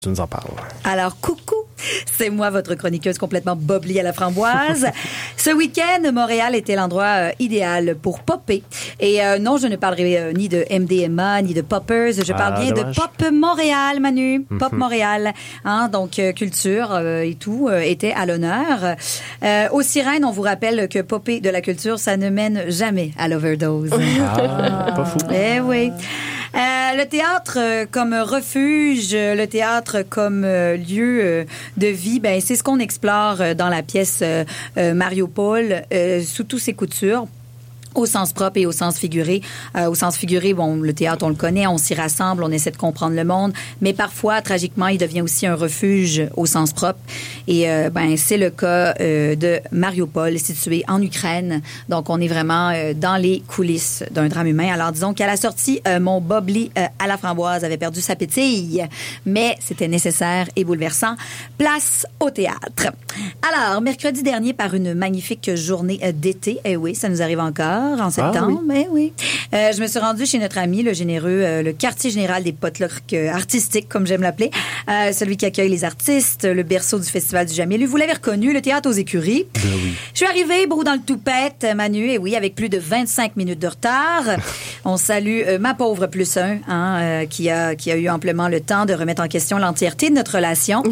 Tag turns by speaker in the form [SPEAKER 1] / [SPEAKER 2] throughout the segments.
[SPEAKER 1] Tu nous en parles.
[SPEAKER 2] Alors, coucou, c'est moi, votre chroniqueuse complètement boblie à la framboise. Ce week-end, Montréal était l'endroit idéal pour popper. Et non, je ne parlerai ni de MDMA, ni de poppers. Je parle bien
[SPEAKER 1] dommage.
[SPEAKER 2] de Pop Montréal, Manu. Pop Montréal. Hein, donc, culture et tout était à l'honneur. Aux sirènes, on vous rappelle que popper de la culture, ça ne mène jamais à l'overdose.
[SPEAKER 1] Pas fou.
[SPEAKER 2] Eh oui. Le théâtre comme refuge, le théâtre comme lieu de vie, ben c'est ce qu'on explore dans la pièce Mariupol sous tous ses coutures. Au sens propre et au sens figuré. Au sens figuré, bon, le théâtre, on le connaît, on s'y rassemble, on essaie de comprendre le monde, mais parfois, tragiquement, il devient aussi un refuge au sens propre. Et ben, c'est le cas de Mariupol, situé en Ukraine. Donc, on est vraiment dans les coulisses d'un drame humain. Alors, disons qu'à la sortie, mon bobli à la framboise avait perdu sa pétille, mais c'était nécessaire et bouleversant. Place au théâtre. Alors, mercredi dernier, par une magnifique journée d'été, eh oui, ça nous arrive encore en septembre, mais oui. Je me suis rendue chez notre ami, le généreux, le quartier général des potlucks artistiques, comme j'aime l'appeler, celui qui accueille les artistes, le berceau du Festival du Jamais. Lui, vous l'avez reconnu, le théâtre aux écuries.
[SPEAKER 1] Ben oui.
[SPEAKER 2] Je suis arrivée, brou dans le toupette, Manu, et oui, avec plus de 25 minutes de retard. On salue ma pauvre plus un, hein, qui a eu amplement le temps de remettre en question l'entièreté de notre relation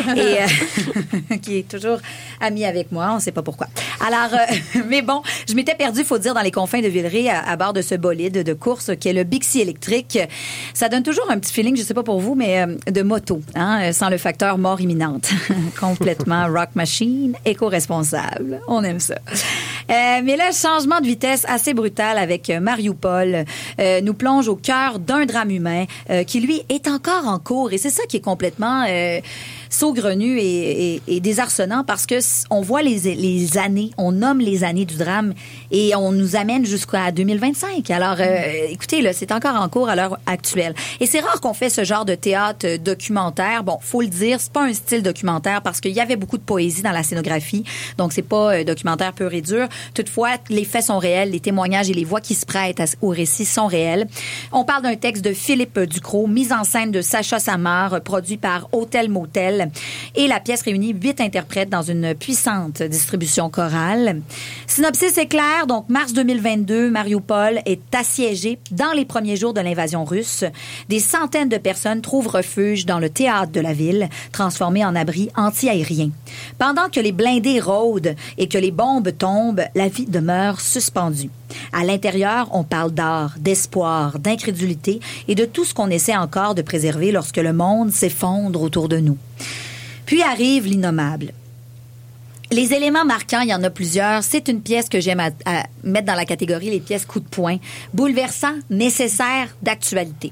[SPEAKER 2] et qui est toujours ami avec moi, on sait pas pourquoi. Alors, mais bon, je m'étais perdue, faut dire, dans les confins de Villeray à bord de ce bolide de course qui est le Bixi électrique. Ça donne toujours un petit feeling, je sais pas pour vous, mais de moto, hein, sans le facteur mort imminente. Complètement rock machine, éco-responsable. On aime ça. Mais là, changement de vitesse assez brutal avec Mariupol nous plonge au cœur d'un drame humain qui, lui, est encore en cours. Et c'est ça qui est complètement saugrenu et désarçonnant parce que on voit les années, on nomme les années du drame et on nous amène jusqu'à 2025. Alors, écoutez, là, c'est encore en cours à l'heure actuelle. Et c'est rare qu'on fait ce genre de théâtre documentaire. Bon, faut le dire, c'est pas un style documentaire parce qu'il y avait beaucoup de poésie dans la scénographie. Donc, c'est pas documentaire pur et dur. Toutefois, les faits sont réels, les témoignages et les voix qui se prêtent au récit sont réels. On parle d'un texte de Philippe Ducrot, mise en scène de Sacha Samar, produit par Hôtel Motel. Et la pièce réunit 8 interprètes dans une puissante distribution chorale. Synopsis est clair. Donc, mars 2022, Mariupol est assiégé dans les premiers jours de l'invasion russe. Des centaines de personnes trouvent refuge dans le théâtre de la ville, transformé en abri anti-aérien. Pendant que les blindés rôdent et que les bombes tombent, la vie demeure suspendue. À l'intérieur, on parle d'art, d'espoir, d'incrédulité et de tout ce qu'on essaie encore de préserver lorsque le monde s'effondre autour de nous. Puis arrive l'innommable. Les éléments marquants, il y en a plusieurs. C'est une pièce que j'aime à mettre dans la catégorie les pièces coup de poing. Bouleversant, nécessaire, d'actualité.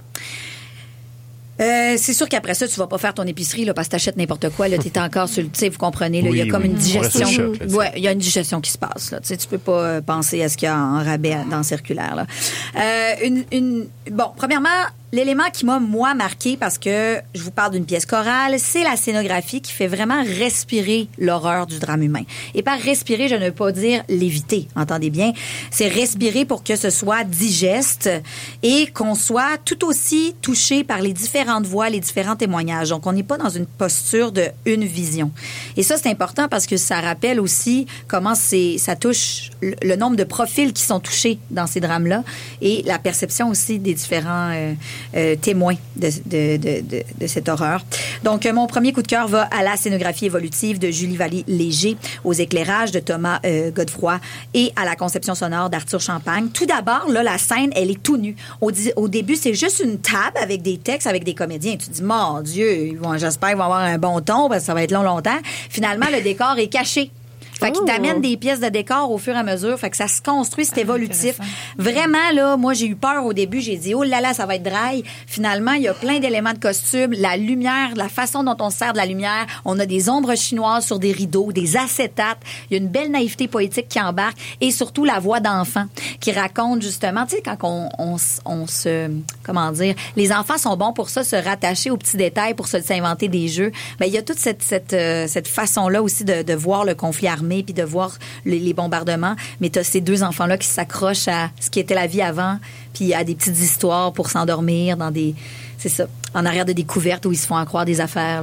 [SPEAKER 2] C'est sûr qu'après ça, tu vas pas faire ton épicerie là, parce que t'achètes n'importe quoi. Là, t'es encore sur le... Tu sais, vous comprenez, là, il y a comme une digestion. Ouais, il y a une digestion qui se passe. Là. Tu sais, tu peux pas penser à ce qu'il y a en rabais dans le circulaire. Là. Bon, premièrement, l'élément qui m'a, moi, marqué, parce que je vous parle d'une pièce chorale, c'est la scénographie qui fait vraiment respirer l'horreur du drame humain. Et par respirer, je ne veux pas dire l'éviter, entendez bien. C'est respirer pour que ce soit digeste et qu'on soit tout aussi touché par les différentes voix, les différents témoignages. Donc, on n'est pas dans une posture de une vision. Et ça, c'est important parce que ça rappelle aussi comment ça touche le nombre de profils qui sont touchés dans ces drames-là et la perception aussi des différents témoins de cette horreur. Donc, mon premier coup de cœur va à la scénographie évolutive de Julie Vallée-Léger, aux éclairages de Thomas Godefroy et à la conception sonore d'Arthur Champagne. Tout d'abord, là, la scène, elle est tout nue. Au début, c'est juste une table avec des textes, avec des comédiens. Tu te dis, mon Dieu, j'espère qu'ils vont avoir un bon ton parce que ça va être longtemps. Finalement, le décor est caché. Fait qu'il t'amène des pièces de décor au fur et à mesure. Fait que ça se construit, c'est évolutif. Vraiment, là, moi, j'ai eu peur au début. J'ai dit, oh là là, ça va être dry. Finalement, il y a plein d'éléments de costume. La lumière, la façon dont on se sert de la lumière. On a des ombres chinoises sur des rideaux, des acétates. Il y a une belle naïveté poétique qui embarque. Et surtout, la voix d'enfant qui raconte justement, tu sais, quand on se... Comment dire? Les enfants sont bons pour ça, se rattacher aux petits détails, pour s'inventer des jeux. Ben, il y a toute cette façon-là aussi de voir le conflit armé puis de voir les bombardements. Mais tu as ces deux enfants-là qui s'accrochent à ce qui était la vie avant puis à des petites histoires pour s'endormir dans des... c'est ça. En arrière de découvertes où ils se font en croire des affaires.